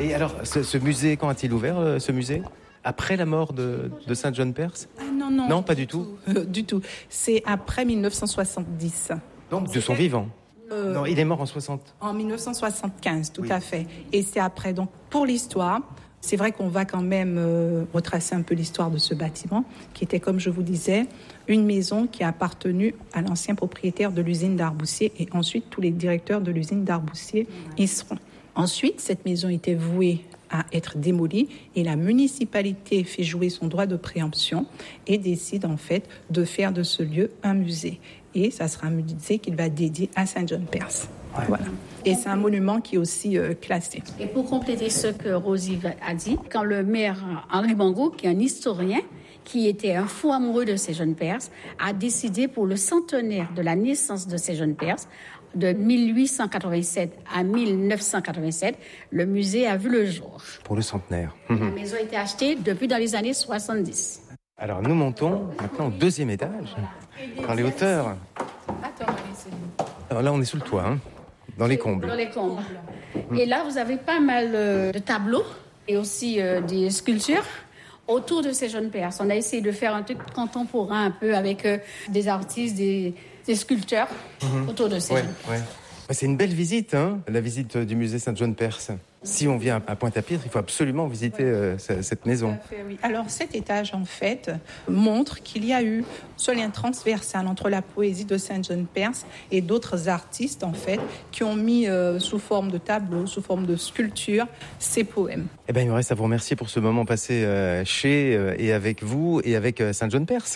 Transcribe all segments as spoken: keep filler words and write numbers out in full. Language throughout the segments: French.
Et alors, ce, ce musée, quand a-t-il ouvert, euh, ce musée ? Après la mort de, de Saint John Perse ? Ah non, non. Non, pas du tout. tout. Euh, du tout. C'est après dix-neuf cent soixante-dix. Donc, de son vivant. Euh, non, il est mort en soixante. En dix-neuf cent soixante-quinze, tout oui. à fait. Et c'est après. Donc, pour l'histoire, c'est vrai qu'on va quand même euh, retracer un peu l'histoire de ce bâtiment, qui était, comme je vous disais, une maison qui a appartenu à l'ancien propriétaire de l'usine d'Arboussier et ensuite tous les directeurs de l'usine d'Arboussier y seront. Ensuite, cette maison était vouée à être démolie et la municipalité fait jouer son droit de préemption et décide en fait de faire de ce lieu un musée. Et ça sera un musée qu'il va dédier à Saint John Perse. Ouais. Voilà. Et c'est un monument qui est aussi euh, classé. Et pour compléter ce que Rosie a dit, quand le maire Henri Bango, qui est un historien, qui était un fou amoureux de Saint John Perse, a décidé pour le centenaire de la naissance de Saint John Perse, de mille huit cent quatre-vingt-sept à mille neuf cent quatre-vingt-sept, le musée a vu le jour. Pour le centenaire. La maison a été achetée depuis dans les années soixante-dix. Alors nous montons maintenant au deuxième étage, voilà. Dans les hauteurs. Attends, allez, alors là on est sous le toit, hein, dans les combles. Dans les combles. Et là vous avez pas mal euh, de tableaux et aussi euh, des sculptures autour de ces jeunes Perses. On a essayé de faire un truc contemporain un peu avec euh, des artistes, des, des sculpteurs mmh. autour de ces ouais, jeunes ouais. Perses. C'est une belle visite, hein, la visite du musée Saint John Perse. Si on vient à Pointe-à-Pitre, il faut absolument visiter euh, cette maison. Fait, oui. Alors cet étage, en fait, montre qu'il y a eu ce lien transversal entre la poésie de Saint John Perse et d'autres artistes, en fait, qui ont mis euh, sous forme de tableaux, sous forme de sculptures, ces poèmes. Eh bien, il me reste à vous remercier pour ce moment passé euh, chez euh, et avec vous et avec euh, Saint John Perse.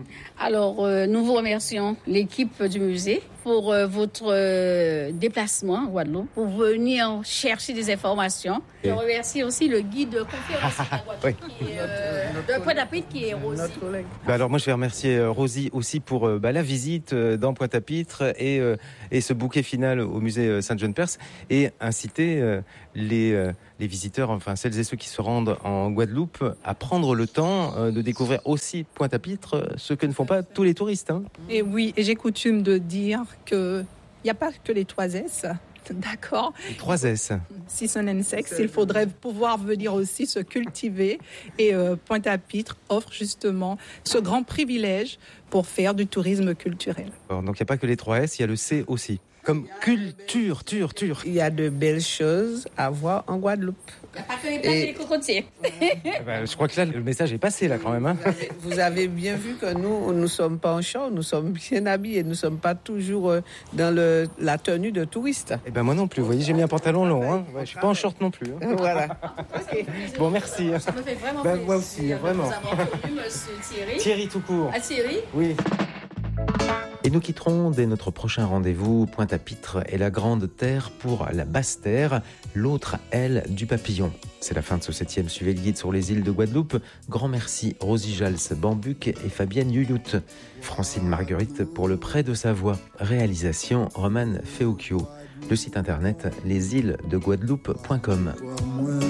Alors, euh, nous vous remercions, l'équipe du musée, pour euh, votre euh, déplacement à Guadeloupe, pour venir chercher des informations. Je remercie aussi le guide de conférence à Guadeloupe, oui. qui est, euh, de Pointe-à-Pitre, qui est Rosie. Bah alors moi je vais remercier euh, Rosie aussi pour euh, bah, la visite euh, dans Pointe-à-Pitre et, euh, et ce bouquet final au musée euh, Saint John Perse et inciter euh, les, euh, les visiteurs, enfin celles et ceux qui se rendent en Guadeloupe à prendre le temps euh, de découvrir aussi Pointe-à-Pitre, ce que ne font pas tous les touristes. Hein. Et oui, et j'ai coutume de dire qu'il n'y a pas que les trois S. D'accord. Les trois S. Season and sex, il faudrait pouvoir venir aussi se cultiver. Et euh, Pointe-à-Pitre offre justement ce grand privilège pour faire du tourisme culturel. Alors, donc il n'y a pas que les trois S, il y a le C aussi. Comme culture, tur, tur. Il y a de belles choses à voir en Guadeloupe. Il n'y a pas que les plages et les cocotiers. Eh ben, je crois que là, le message est passé là quand même. Hein. Vous, avez, vous avez bien vu que nous, nous ne sommes pas en short, nous sommes bien habillés, nous ne sommes pas toujours dans le, la tenue de touristes. Eh ben moi non plus, vous voyez, j'ai mis un pantalon long. Hein. Ouais, je ne suis pas en short non plus. Hein. Voilà. Okay. Bon, merci. Ça me fait vraiment ben, plaisir. Moi aussi, vraiment. Vous avoir connu, monsieur Thierry. Thierry tout court. Ah, Thierry ? Oui. Et nous quitterons dès notre prochain rendez-vous Pointe-à-Pitre et la Grande Terre pour la Basse Terre, l'autre aile du papillon. C'est la fin de ce septième Suivez le guide sur les îles de Guadeloupe. Grand merci Rosie Jals Bambuc et Fabienne Yuyout. Francine Marguerite pour le prêt de sa voix. Réalisation Romane Feocchio. Le site internet les îles de guadeloupe point com.